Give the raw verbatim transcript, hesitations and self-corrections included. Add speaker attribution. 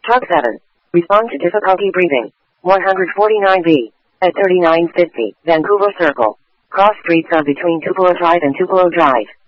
Speaker 1: Truck seven. Respond to difficulty breathing. one forty-nine B. At thirty-nine fifty, Vancouver Circle. Cross streets are between Tupelo Drive and Tupelo Drive.